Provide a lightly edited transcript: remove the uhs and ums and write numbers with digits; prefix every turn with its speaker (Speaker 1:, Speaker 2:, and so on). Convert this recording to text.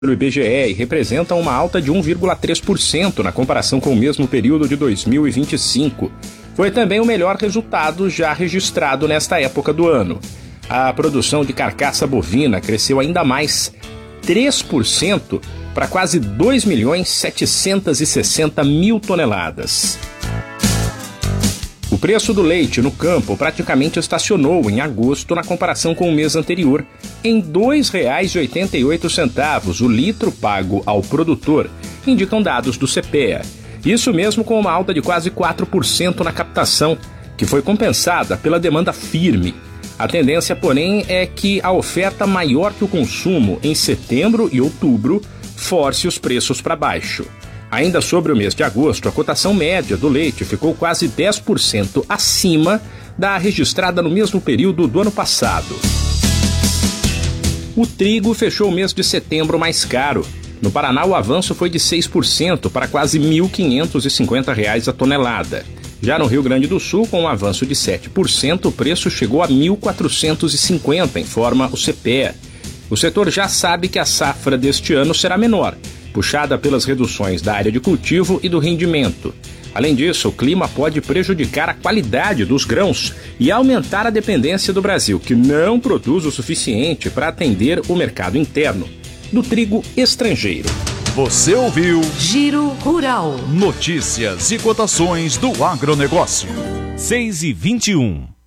Speaker 1: pelo IBGE e representam uma alta de 1,3% na comparação com o mesmo período de 2025. Foi também o melhor resultado já registrado nesta época do ano. A produção de carcaça bovina cresceu ainda mais, 3%, para quase 2.760.000 toneladas. O preço do leite no campo praticamente estacionou em agosto na comparação com o mês anterior, em R$ 2,88 o litro pago ao produtor, indicam dados do CPEA. Isso mesmo com uma alta de quase 4% na captação, que foi compensada pela demanda firme. A tendência, porém, é que a oferta maior que o consumo em setembro e outubro force os preços para baixo. Ainda sobre o mês de agosto, a cotação média do leite ficou quase 10% acima da registrada no mesmo período do ano passado. O trigo fechou o mês de setembro mais caro. No Paraná, o avanço foi de 6% para quase R$ 1.550 a tonelada. Já no Rio Grande do Sul, com um avanço de 7%, o preço chegou a R$ 1.450, informa o CPEA. O setor já sabe que a safra deste ano será menor, puxada pelas reduções da área de cultivo e do rendimento. Além disso, o clima pode prejudicar a qualidade dos grãos e aumentar a dependência do Brasil, que não produz o suficiente para atender o mercado interno do trigo estrangeiro.
Speaker 2: Você ouviu
Speaker 3: Giro Rural.
Speaker 2: Notícias e cotações do agronegócio.
Speaker 4: 6:21.